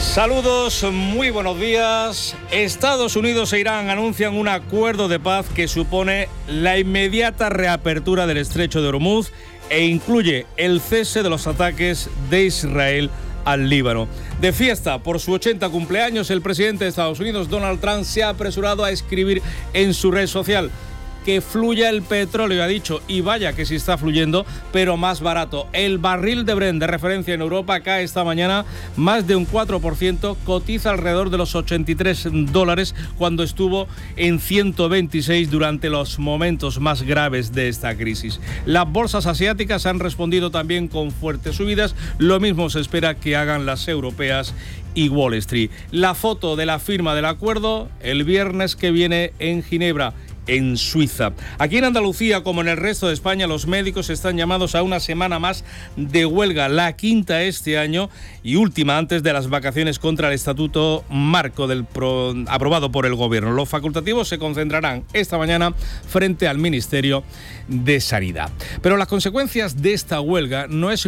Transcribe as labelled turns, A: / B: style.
A: Saludos, muy buenos días. Estados Unidos e Irán anuncian un acuerdo de paz que supone la inmediata reapertura del estrecho de Hormuz e incluye el cese de los ataques de Israel al Líbano. De fiesta por su 80 cumpleaños, el presidente de Estados Unidos, Donald Trump, se ha apresurado a escribir en su red social: que fluya el petróleo, ha dicho, y vaya que sí está fluyendo, pero más barato. El barril de Brent de referencia en Europa cae esta mañana más de un 4%, cotiza alrededor de los $83 cuando estuvo en 126 durante los momentos más graves de esta crisis. Las bolsas asiáticas han respondido también con fuertes subidas, lo mismo se espera que hagan las europeas y Wall Street. La foto de la firma del acuerdo el viernes que viene en Ginebra, en Suiza. Aquí en Andalucía, como en el resto de España, los médicos están llamados a una semana más de huelga, la quinta este año y última antes de las vacaciones contra el Estatuto Marco aprobado por el Gobierno. Los facultativos se concentrarán esta mañana frente al Ministerio de Sanidad. Pero las consecuencias de esta huelga no es